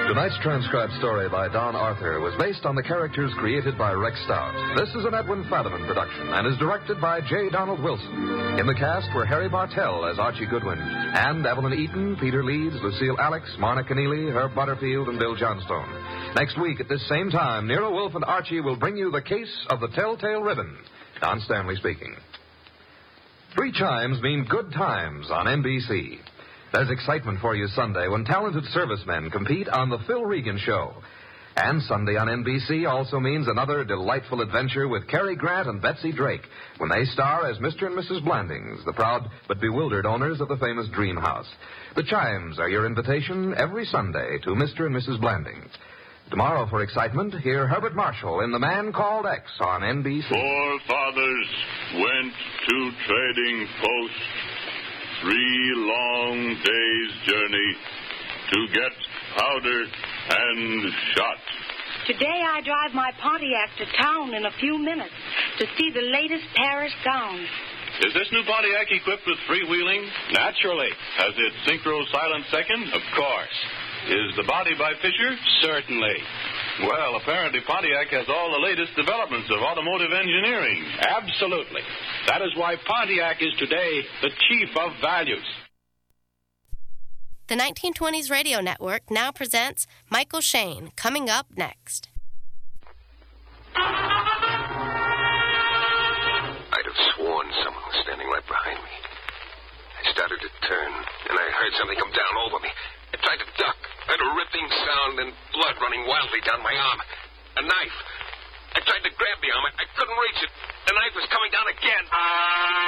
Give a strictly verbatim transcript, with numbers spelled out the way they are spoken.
Tonight's transcribed story by Don Arthur was based on the characters created by Rex Stout. This is an Edwin Fadiman production and is directed by J. Donald Wilson. In the cast were Harry Bartell as Archie Goodwin, and Evelyn Eaton, Peter Leeds, Lucille Alex, Marna Keneally, Herb Butterfield, and Bill Johnstone. Next week at this same time, Nero Wolfe and Archie will bring you The Case of the Telltale Ribbon. Don Stanley speaking. Three chimes mean good times on N B C. There's excitement for you Sunday when talented servicemen compete on The Phil Regan Show. And Sunday on N B C also means another delightful adventure with Cary Grant and Betsy Drake when they star as Mister and Missus Blandings, the proud but bewildered owners of the famous Dream House. The chimes are your invitation every Sunday to Mister and Missus Blandings. Tomorrow for excitement, hear Herbert Marshall in The Man Called X on N B C. Four fathers went to trading post. Three long days' journey to get powder and shot. Today I drive my Pontiac to town in a few minutes to see the latest Paris gowns. Is this new Pontiac equipped with freewheeling? Naturally. Has it synchro silent second? Of course. Is the body by Fisher? Certainly. Well, apparently Pontiac has all the latest developments of automotive engineering. Absolutely. That is why Pontiac is today the chief of values. The nineteen twenties Radio Network now presents Michael Shayne, coming up next. I'd have sworn someone was standing right behind me. I started to turn, and I heard something come down over me. I tried to duck. I heard a ripping sound and blood running wildly down my arm. A knife. I tried to grab the arm. I couldn't reach it. The knife was coming down again.